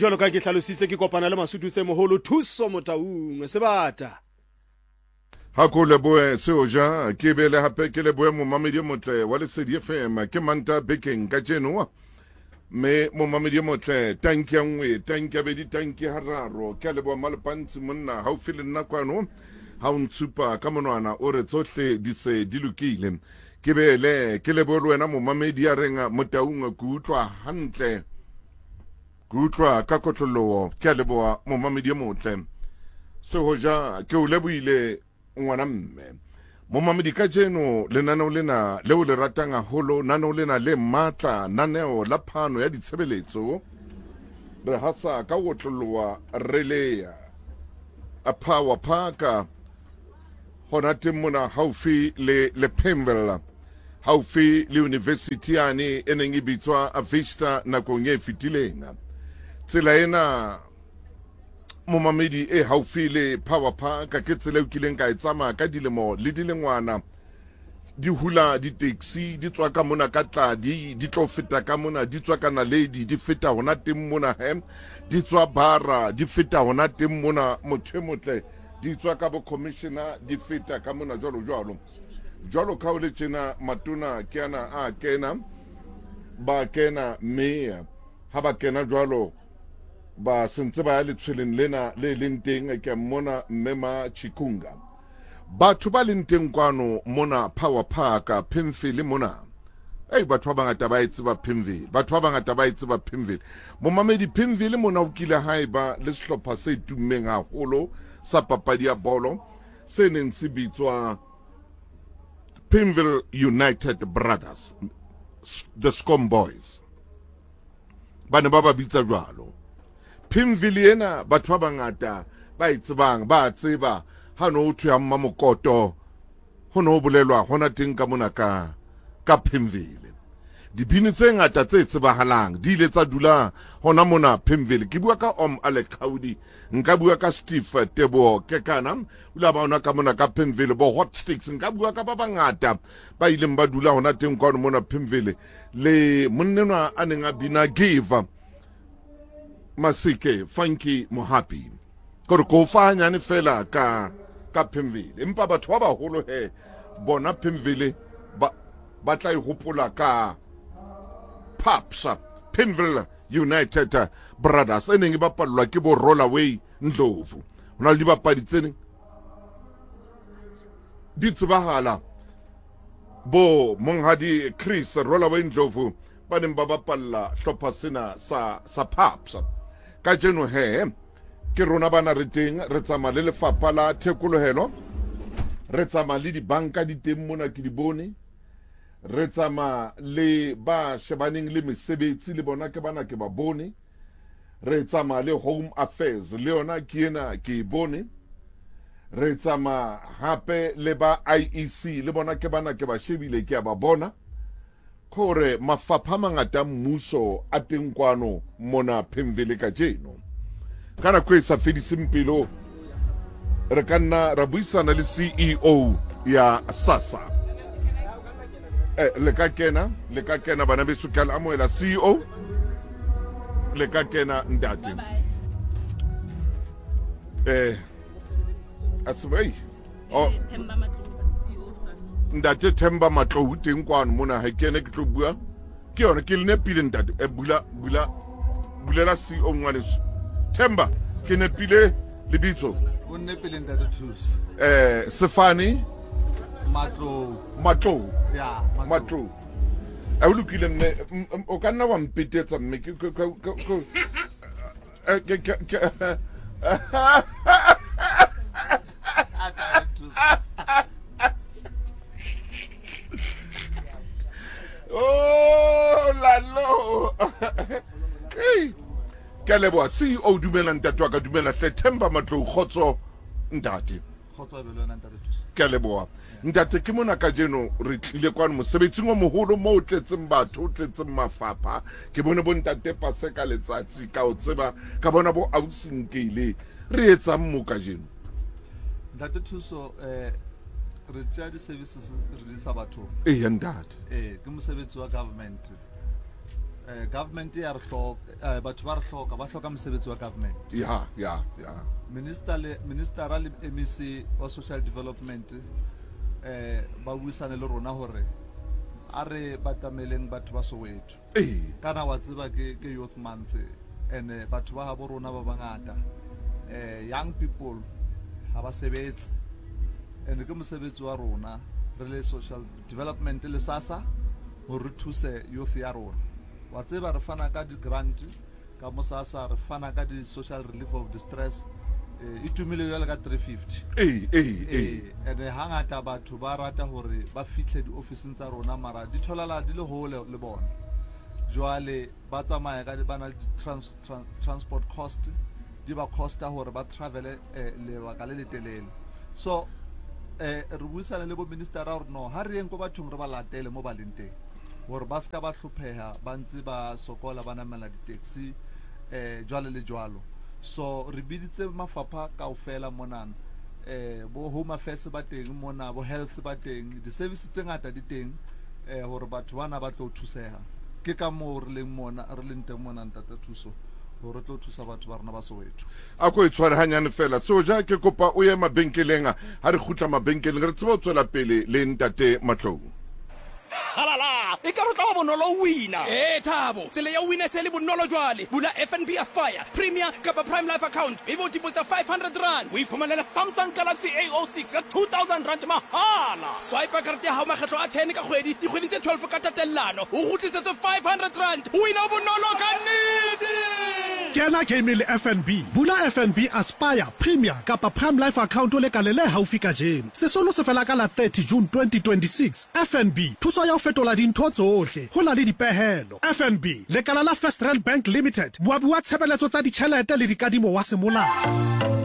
jalo ka ke hlalositse ke kopana le Masuthu se moholo Thuso Motaung sebata ha ko leboe seo ja ke bele hape ke leboe momamedi motle wa Lesedi FM ke manta bekeng ka jeno me momamedi motle tanki ya nngwe tanki ya bedi tanki hararo ke leboa malapantsi monna ha o file nna kwano ha o ntsupa ka monwana o re tsohle di se di lokile ke bele ke leboe le wena momamedi ya renga Motaung ke utlwa hantle Gutwa ka kotlolowo ke leboa momamedi motle seo ja ke o leboile ngwana mme momamedi ka jeno lenaneo lena leo le ratang haholo naneo lena le matla naneo la phano ya ditshebeletso re hasa ka wotlolowa releya a power parka hona temona haufi le Pemville haufi le university ane eneng e bitswa Avista nakong e fitileng tsela ena momamedi e haufi le power park ke tsela e kileng ka etsama ka dilemo le dilengwana di hula di taxi di tswa ka mona ka tladi di tlo feta ka mona di tswa ka Naledi di feta hona teng mona di tswa Bara di feta hona teng mona motle di tswa ka bo commissioner di feta ka mona jwalo ka o le tjena matona ke ana a kena ba kena mayor ha ba kena jwalo ba sentse ba le tshweleng lena le leng teng ke mona Mmema Chikunga batho ba leng teng kwano mona power park Pimville mona batho ba bangata ba itseba Pimville batho ba bangata ba itseba Pimville momamedi Pimville mona o kile haeba le sehlopha se tummeng haholo sa papadi ya bolo se neng se bitswa Pimville United Brothers the Scum Boys bana ba bitsa jwalo Pimville ena batho ba bangata ba itsebang ba tseba ha no thwe amma mokoto ho no bolelwa hona teng ka mona ka Pimville dibini tse ngata tse tsebahalang di ile tsa dula hona mona Pimville ke bua ka Alekhaudi nka bua ka Steve Tebo ke kana ula ba ona ka mona ka Pimville bo Hot Sticks nka bua ka ba bangata ba ileng ba dula hona teng kwa mona Pimville le monnenwa a neng a bina Give Masike Funky Mohapi kore ko fa nyane fela ka Pimville empa batho ba baholo bona Pimville ba tla ihopola ka Papsa Pimville United Brothers eneng ba pallwa ke bo Rollaway Ndlovu hona le dibapadi tsene di tsebahala bo monghadi Chris Rollaway Ndlovu ba neng ba bapalla hlopha sena sa Papsa ka jeno ke rona bana re teng re tsama le lefapha la thekolohelo re tsama le dibanka di teng mona ke di bone re tsama le ba shebaneng le mesebetsi le bona ke bana ke ba bone re tsama le Home Affairs le yona ke ena ke bone re tsama hape le ba IEC le bona ke bana ke ba shebile ke ba bona kore mafapha mangata mmuso a teng kwano mona Pimville ka jeno kana kwetsa fedise mpilo re kanna ra buisana le CEO ya SASSA le ka kena bana beso ka la amoela CEO le ka kena ndate aswei ndate Themba Matlou teng kwano mona ha kene ke tlo bua ke yona ke le pile ndate bulela CEO ngwaneso Themba ke ne pile lebitso o ne pile ndate Thuso Sefani Matlou ya Matlou a o lokile mme o ka nna wa mpetetsa mme ke oh lalo ke leboa CEO dumela ntate wa ka dumela Themba Matlou khotso ntate khotso belona ndate Thuso ke leboa ntate ke mona ka jeno re tlile kwa mosebetsing o moholo mo o tletseng batho o tletseng mafapha ke bone bo ntate Paseka letsatsi ka o tseba ka bona bo ausinkile re etsa mo ka jeno ndate Thuso re tja di services re di sa batho ntate ke mosebetsi wa government government ya re hloka batho ba re hloka ba hloka mosebetsi wa government ya minister le MEC wa social development ba buisane le rona hore a re batameleng batho ba Soweto kana wa tseba ke youth month and batho ba habo rona ba bangata young people ha ba sebetse and ke mosebetsi wa rona re le social development le SASSA ho re thuse youth ya rona wa tseba re fana ka di grant ka mo SASSA re fana ka di social relief of distress itumile jwale ka 350 and hangata batho ba rata hore ba fihle di officing tsa rona mara di tholala di le hole le bona jwale ba tsamaya ka di bana transport cost di ba costa hore ba travel le baka le telele so re buisana le bo minister ra no ha re eng go bathong re ba latele mo ba leng teng hore ba ska ba hlopheha ba ntse ba sokola ba namela di taxi jwale le jwalo so re biditse mafapha kaofela monana bo home affairs ba teng mona bo health ba teng di services tse ngata di teng hore batho bana ba tlo thuseha ke ka mo re leng mona re leng teng mona ntata thuso hore tlo thusa batho ba rena ba Soweto a go itshware hanyane fela so ja ke kopa o ye mabenkeleng ha re khutla mabenkeleng re tsebo tswela pele le ntate Matlou halala e ka rotla ba bonolo wina Thabo tsele ya wina se le bonolo jwale bula FNB Aspire Premier kapa Prime Life account e bo deposit 500 rand o iphumanela Samsung Galaxy A06 ya 2000 rand mahala swipe card ya hao makgetlo a 10 ka kgwedi di kgwedi tse 12 ka tatellano o gutlisetse 500 rand wina bonolo ka nnete Kena game le FNB bula FNB Aspire Premier kapa Prime Life account o le kalele haufi ka jeno se solo se fela ka la 30 June 2026 FNB thuso ya ho fetola dintho tsohle ho na le dipehelo FNB lekala la First Rand Bank Limited moabi wa tshebeletso tsa ditjhelete le dikadimo wa semolao